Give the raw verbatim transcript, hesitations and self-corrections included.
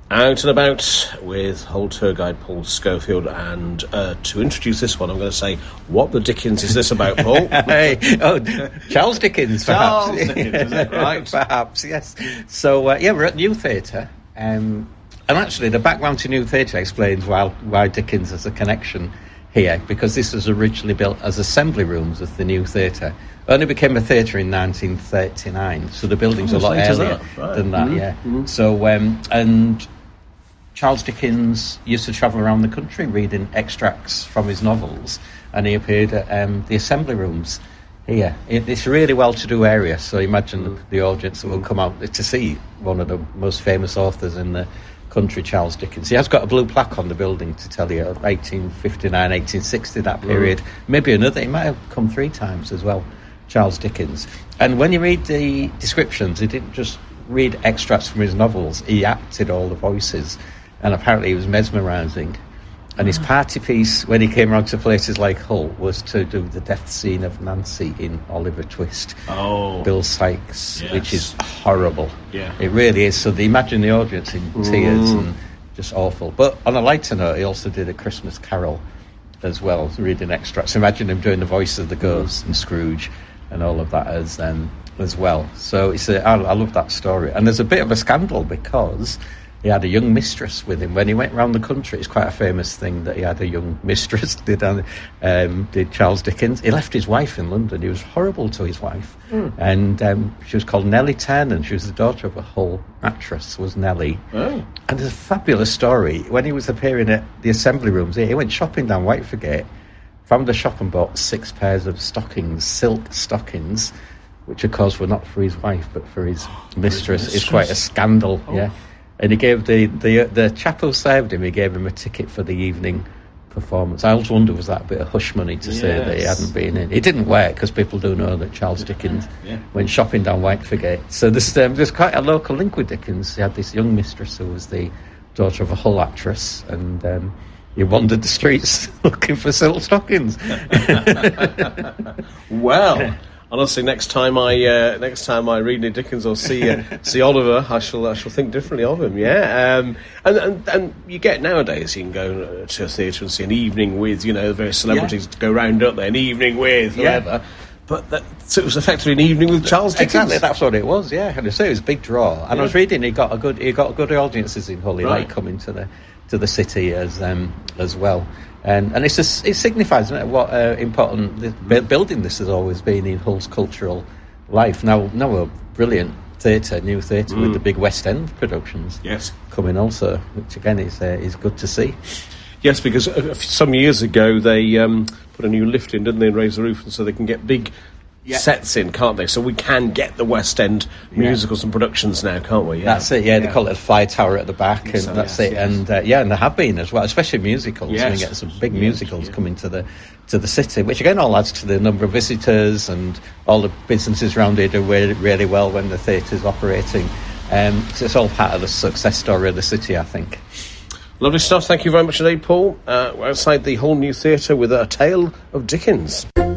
Out and about with Hull tour guide Paul Schofield, and uh, to introduce this one I'm going to say, what the Dickens is this about, Paul? Hey, oh, Charles Dickens, perhaps. Charles Dickens, is that right? Perhaps, yes. So, uh, yeah, we're at New Theatre, um, and actually the background to New Theatre explains why, why Dickens has a connection here, because this was originally built as assembly rooms of the New Theatre. Only became a theatre in nineteen thirty-nine, so the building's oh, a lot earlier that. Right. than that, mm-hmm. yeah. Mm-hmm. So, um, and Charles Dickens used to travel around the country reading extracts from his novels, and he appeared at um, the assembly rooms here. It, it's a really well-to-do area, so imagine mm. the, the audience that will come out to see one of the most famous authors in the country, Charles Dickens. He has got a blue plaque on the building to tell you of eighteen fifty-nine, eighteen sixty, that period. Mm. Maybe another. He might have come three times as well, Charles Dickens. And when you read the descriptions, he didn't just read extracts from his novels, he acted all the voices. And apparently he was mesmerising. And his party piece, when he came around to places like Hull, was to do the death scene of Nancy in Oliver Twist. Oh. Bill Sykes, yes. Which is horrible. Yeah. It really is. So they imagine the audience in tears mm. and just awful. But on a lighter note, he also did A Christmas Carol as well, reading extracts. Imagine him doing the voice of the ghost mm. and Scrooge and all of that as um, as well. So it's a, I, I love that story. And there's a bit of a scandal because he had a young mistress with him. When he went around the country, it's quite a famous thing that he had a young mistress, did um, did Charles Dickens. He left his wife in London. He was horrible to his wife. Mm. And um, she was called Nellie Turner, and she was the daughter of a Hull actress, was Nellie. Oh. And there's a fabulous story. When he was appearing at the assembly rooms here, he went shopping down Whitegate, found a shop and bought six pairs of stockings, silk stockings, which of course were not for his wife, but for his oh, mistress. mistress. It's quite a scandal, oh. yeah. And he gave the, the the chap who served him, he gave him a ticket for the evening performance. I always wonder, was that a bit of hush money to yes. say that he hadn't been in? It didn't work, because people do know that Charles Dickens yeah. went shopping down Whitegate. So there's, um, there's quite a local link with Dickens. He had this young mistress who was the daughter of a Hull actress, and um, he wandered the streets looking for silk stockings. Well... Honestly, next time I uh, next time I read Dickens or see uh, see Oliver, I shall I shall think differently of him. Yeah, um, and, and and you get nowadays you can go to a theatre and see an evening with you know various celebrities yeah. to go round up there, an evening with whoever. Yeah. But that, so it was effectively an evening with Charles Dickens. Exactly, that's what it was. Yeah, and I say it was a big draw. And yeah. I was reading, he got a good he got good audiences in Hull. He right. liked coming to the to the city as um, as well. And and it's just, it signifies, isn't it, what uh, important the, building this has always been in Hull's cultural life. Now, now a brilliant theatre, new theatre mm. with the big West End productions yes. coming also, which again is uh, is good to see. Yes, because uh, some years ago they um, put a new lift in, didn't they, and raised the roof, and so they can get big yeah. sets in, can't they? So we can get the West End musicals yeah. and productions now, can't we? Yeah. That's it, yeah, yeah. They call it a fly tower at the back, and so, that's yes, it. Yes. And uh, yeah, and there have been as well, especially musicals. Yes. We get some big yes. musicals yeah. coming to the to the city, which again all adds to the number of visitors, and all the businesses around it do really, really well when the theatre's operating. Um, so it's all part of the success story of the city, I think. Lovely stuff. Thank you very much indeed, Paul. Uh, we're outside the Hull New Theatre with a tale of Dickens.